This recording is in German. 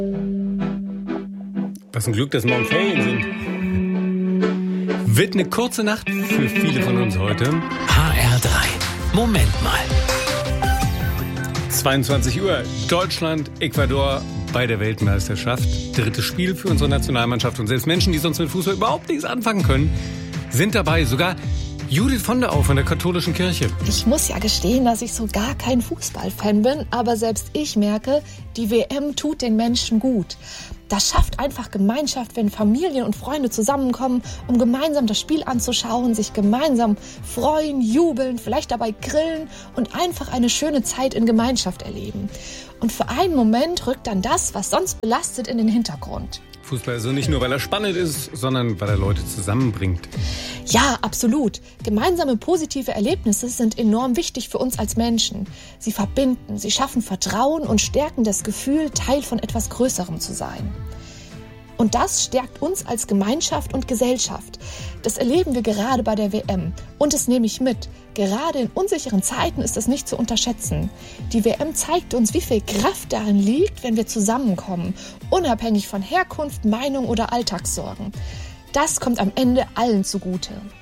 Was ein Glück, dass morgen Ferien sind. Wird eine kurze Nacht für viele von uns heute. HR3. Moment mal. 22 Uhr. Deutschland, Ecuador bei der Weltmeisterschaft. Drittes Spiel für unsere Nationalmannschaft. Und selbst Menschen, die sonst mit Fußball überhaupt nichts anfangen können, sind dabei. Sogar Judith von der Au von der katholischen Kirche. Ich muss ja gestehen, dass ich so gar kein Fußballfan bin, aber selbst ich merke, die WM tut den Menschen gut. Das schafft einfach Gemeinschaft, wenn Familien und Freunde zusammenkommen, um gemeinsam das Spiel anzuschauen, sich gemeinsam freuen, jubeln, vielleicht dabei grillen und einfach eine schöne Zeit in Gemeinschaft erleben. Und für einen Moment rückt dann das, was sonst belastet, in den Hintergrund. Fußball also nicht nur, weil er spannend ist, sondern weil er Leute zusammenbringt. Ja, absolut. Gemeinsame positive Erlebnisse sind enorm wichtig für uns als Menschen. Sie verbinden, sie schaffen Vertrauen und stärken das Gefühl, Teil von etwas Größerem zu sein. Und das stärkt uns als Gemeinschaft und Gesellschaft. Das erleben wir gerade bei der WM. Und das nehme ich mit. Gerade in unsicheren Zeiten ist es nicht zu unterschätzen. Die WM zeigt uns, wie viel Kraft darin liegt, wenn wir zusammenkommen, unabhängig von Herkunft, Meinung oder Alltagssorgen. Das kommt am Ende allen zugute.